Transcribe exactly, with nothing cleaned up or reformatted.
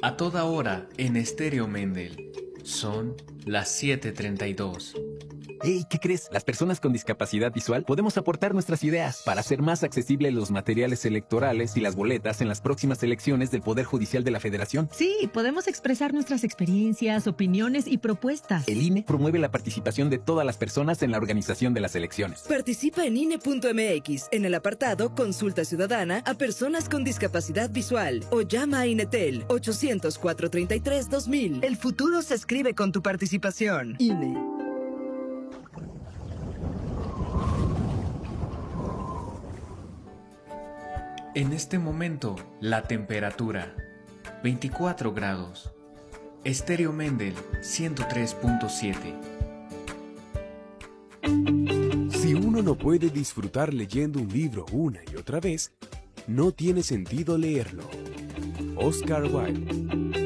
A toda hora en Estéreo Mendel. Son las siete treinta y dos. Hey, ¿qué crees? Las personas con discapacidad visual podemos aportar nuestras ideas para hacer más accesibles los materiales electorales y las boletas en las próximas elecciones del Poder Judicial de la Federación. Sí, podemos expresar nuestras experiencias, opiniones y propuestas. El I N E promueve la participación de todas las personas en la organización de las elecciones. Participa en I N E punto M X en el apartado Consulta Ciudadana a personas con discapacidad visual o llama a INETEL ochocientos, cuatrocientos treinta y tres, dos mil. El futuro se escribe con tu participación. I N E. En este momento, la temperatura, veinticuatro grados. Estéreo Mendel, ciento tres punto siete. Si uno no puede disfrutar leyendo un libro una y otra vez, no tiene sentido leerlo. Oscar Wilde.